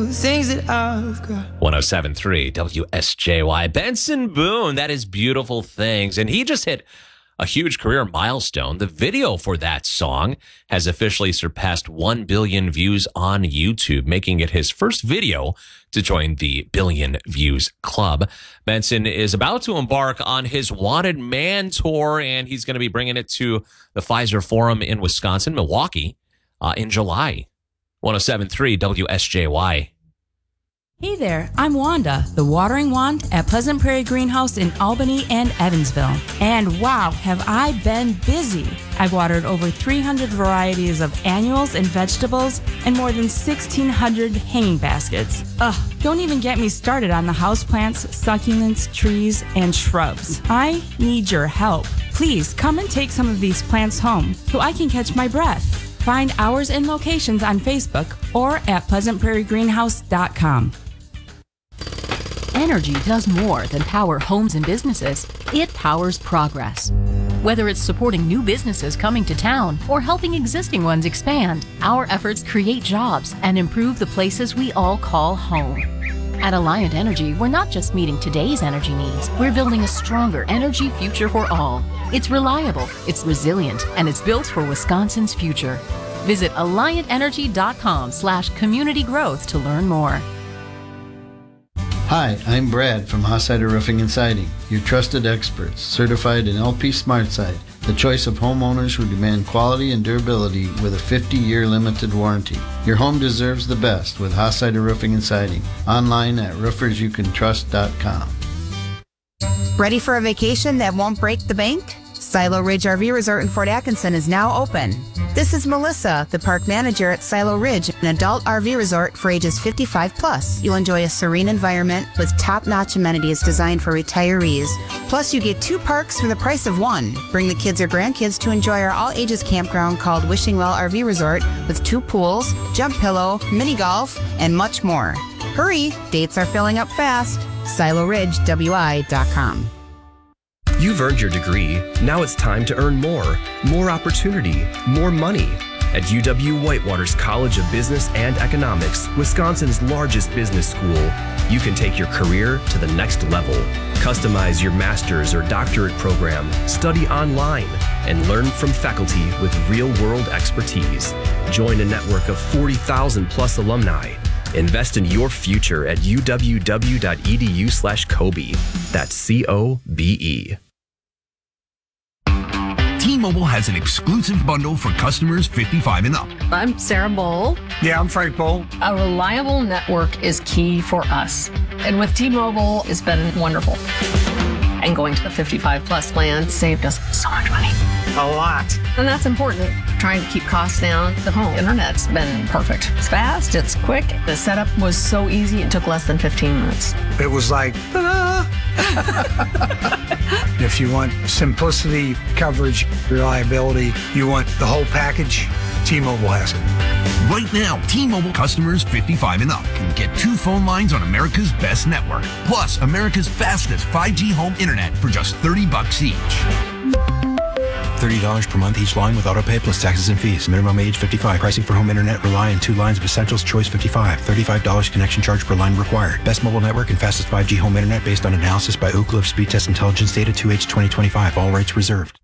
all the things that I've got. 107.3 WSJY. Benson Boone, that is Beautiful Things. And he just hit a huge career milestone. The video for that song has officially surpassed 1 billion views on YouTube, making it his first video to join the Billion Views Club. Benson is about to embark on his Wanted Man tour, and he's going to be bringing it to the Pfizer Forum in Wisconsin, Milwaukee, in July. 107.3 WSJY. Hey there, I'm Wanda, the watering wand at Pleasant Prairie Greenhouse in Albany and Evansville. And wow, have I been busy. I've watered over 300 varieties of annuals and vegetables and more than 1,600 hanging baskets. Don't even get me started on the houseplants, succulents, trees, and shrubs. I need your help. Please come and take some of these plants home so I can catch my breath. Find hours and locations on Facebook or at PleasantPrairieGreenhouse.com. Energy does more than power homes and businesses. It powers progress. Whether it's supporting new businesses coming to town or helping existing ones expand, our efforts create jobs and improve the places we all call home. At Alliant Energy, we're not just meeting today's energy needs, we're building a stronger energy future for all. It's reliable, it's resilient, and it's built for Wisconsin's future. Visit AlliantEnergy.com/community growth to learn more. Hi, I'm Brad from Hossider Roofing and Siding, your trusted experts, certified in LP SmartSide, the choice of homeowners who demand quality and durability with a 50-year limited warranty. Your home deserves the best with Hossider Roofing and Siding. Online at roofersyoucantrust.com. Ready for a vacation that won't break the bank? Silo Ridge RV Resort in Fort Atkinson is now open. This is Melissa, the park manager at Silo Ridge, an adult RV resort for ages 55 plus. You'll enjoy a serene environment with top-notch amenities designed for retirees. Plus, you get 2 parks for the price of 1. Bring the kids or grandkids to enjoy our all-ages campground called Wishing Well RV Resort with 2 pools, jump pillow, mini golf, and much more. Hurry, dates are filling up fast. SiloRidgeWI.com. You've earned your degree. Now it's time to earn more opportunity, more money. At UW-Whitewater's College of Business and Economics, Wisconsin's largest business school, you can take your career to the next level. Customize your master's or doctorate program, study online, and learn from faculty with real-world expertise. Join a network of 40,000 plus alumni. Invest in your future at uww.edu/Kobe. That's COBE. T-Mobile has an exclusive bundle for customers 55 and up. I'm Sarah Bowl. Yeah, I'm Frank Bowl. A reliable network is key for us. And with T-Mobile, it's been wonderful. And going to the 55 plus plan saved us so much money. A lot. And that's important. Trying to keep costs down. The home internet's been perfect. It's fast, it's quick. The setup was so easy, it took less than 15 minutes. It was like, ta-da! If you want simplicity, coverage, reliability, you want the whole package, T-Mobile has it. Right now, T-Mobile customers 55 and up can get 2 phone lines on America's best network, plus America's fastest 5G home internet for just $30 each. $30 per month each line with autopay plus taxes and fees. Minimum age 55. Pricing for home internet rely on 2 lines of Essentials Choice 55. $35 connection charge per line required. Best mobile network and fastest 5G home internet based on analysis by Ookla of Speed Test Intelligence Data 2H 2025. All rights reserved.